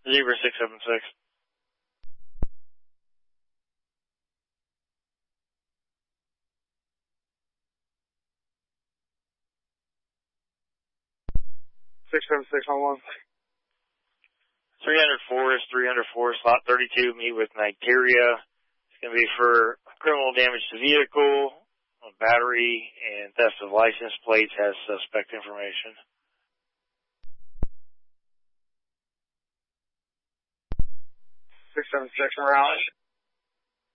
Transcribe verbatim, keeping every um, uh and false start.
Zebra six seven six. six seven six on one. three hundred four is three hundred four, slot thirty-two, meet with Nigeria. It's going to be for criminal damage to vehicle, a battery, and theft of license plates, has suspect information. six seven six on Raleigh.